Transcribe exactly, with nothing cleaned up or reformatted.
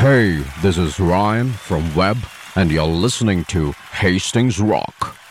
Hey, this is Ryan from Webb, and you're listening to Hastings Rock.